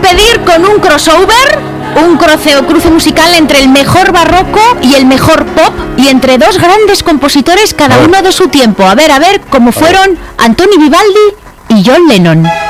despedir con un crossover, un cruce musical entre el mejor barroco y el mejor pop, y entre dos grandes compositores, cada uno de su tiempo. A ver, cómo fueron Antoni Vivaldi y John Lennon.